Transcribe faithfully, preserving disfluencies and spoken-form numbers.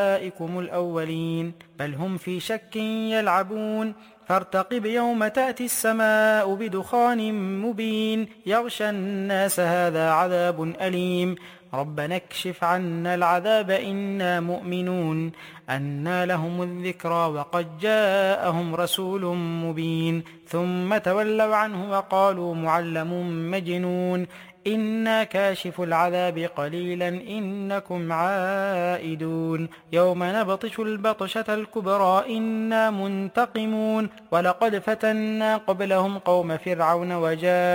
آبائكم الأولين بل هم في شك يلعبون فارتقب يوم تأتي السماء بدخان مبين يغشى الناس هذا عذاب أليم ربنا اكشف عنا العذاب إنا مؤمنون أنى لهم الذكرى وقد جاءهم رسول مبين ثم تولوا عنه وقالوا معلم مجنون إنا كاشف العذاب قليلا إنكم عائدون يوم نبطش البطشة الكبرى إنا منتقمون ولقد فتنا قبلهم قوم فرعون وجاء